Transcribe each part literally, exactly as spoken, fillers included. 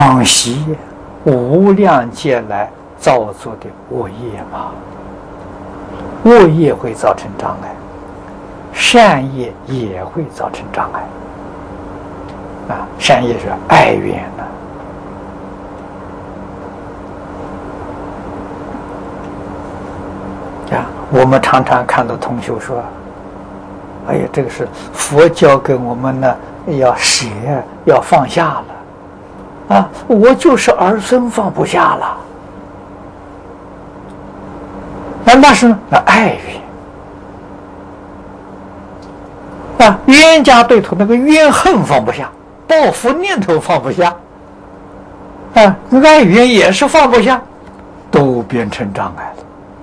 往昔无量劫来造作的恶业嘛，恶业会造成障碍，善业也会造成障碍。啊，善业是爱缘呢、啊。啊，我们常常看到同学说：“哎呀，这个是佛教给我们呢，要舍，要放下了。”啊，我就是儿孙放不下了。那那是那爱缘啊，冤家对头那个怨恨放不下，报复念头放不下，啊，爱缘也是放不下，都变成障碍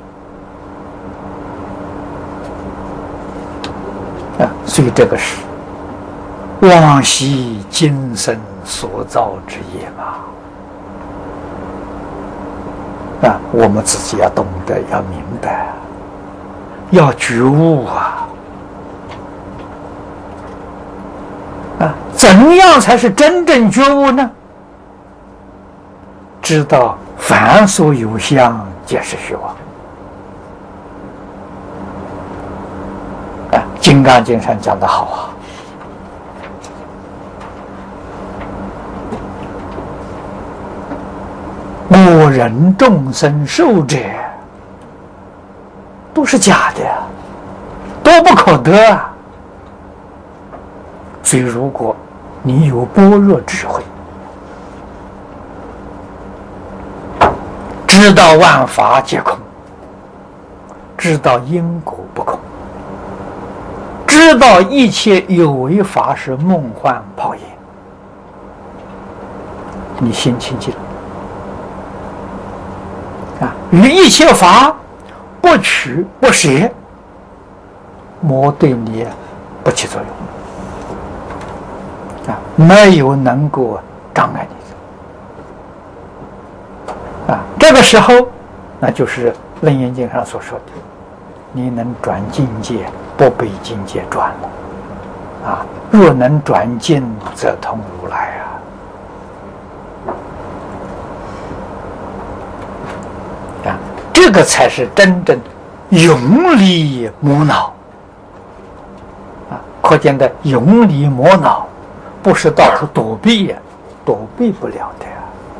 了。啊，所以这个是往昔今生所造之业嘛。啊，我们自己要懂得，要明白，要觉悟啊！啊，怎样才是真正觉悟呢？知道凡所有相，皆是虚妄。啊，《金刚经》上讲得好啊。我人众生受者，都是假的，都不可得啊！所以，如果你有般若智慧，知道万法皆空，知道因果不空，知道一切有为法是梦幻泡影，你心清净。啊，与一切法不取不舍，魔对你不起作用，啊，没有能够障碍你的，啊，这个时候，那就是《楞严经》上所说的，你能转境界，不被境界转了，啊，若能转境，则通如来啊。这个才是真正永离魔恼啊！可见的永离魔恼，不是到处躲避呀、啊，躲避不了的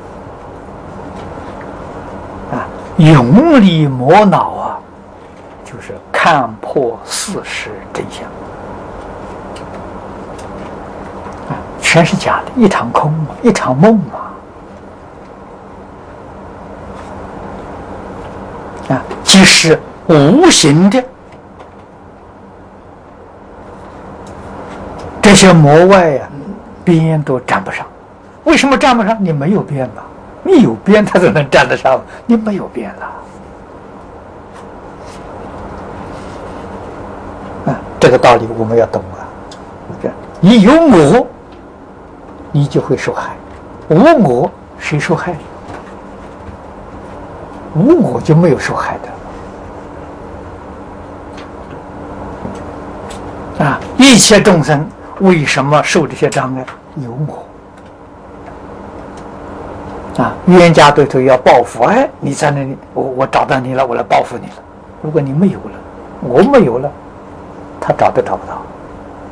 呀！啊，永离魔恼啊，就是看破事实真相啊，全是假的，一场空嘛，一场梦嘛。啊，即是无形的这些魔外呀、啊，边都沾不上。为什么沾不上？你没有边嘛，你有边，它才能沾得上。你没有边了。啊，这个道理我们要懂啊。你有我，你就会受害；无我，谁受害？无我就没有受害的啊！一切众生为什么受这些障碍？有我啊！冤家对头要报复，哎，你在那里，我我找到你了，我来报复你了。如果你没有了，我没有了，他找都找不到。